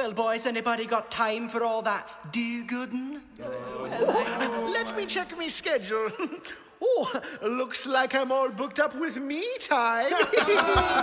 Well, boys, anybody got time for all that do-gooding? Let me check my schedule. Oh, looks like I'm all booked up with me time.